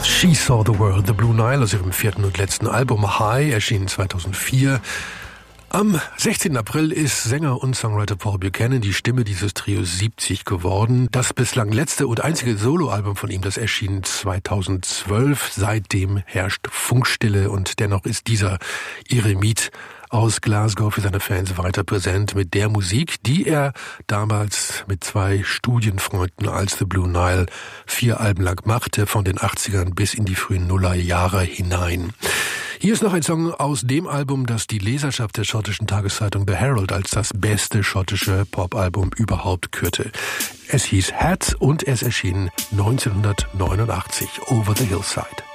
She Saw the World, The Blue Nile, aus ihrem vierten und letzten Album High, erschienen 2004. Am 16. April ist Sänger und Songwriter Paul Buchanan, die Stimme dieses Trios, 70 geworden. Das bislang letzte und einzige Soloalbum von ihm, das erschien 2012. Seitdem herrscht Funkstille und dennoch ist dieser Eremit aus Glasgow für seine Fans weiter präsent mit der Musik, die er damals mit 2 Studienfreunden als The Blue Nile 4 Alben lang machte, von den 80ern bis in die frühen Nullerjahre hinein. Hier ist noch ein Song aus dem Album, das die Leserschaft der schottischen Tageszeitung The Herald als das beste schottische Popalbum überhaupt kürte. Es hieß Hats und es erschien 1989, Over the Hillside.